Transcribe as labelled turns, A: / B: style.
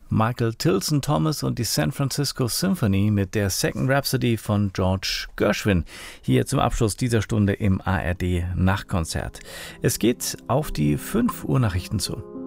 A: Michael Tilson Thomas und die San Francisco Symphony mit der Second Rhapsody von George Gershwin. Hier zum Abschluss dieser Stunde im ARD Nachtkonzert. Es geht auf die 5 Uhr Nachrichten zu.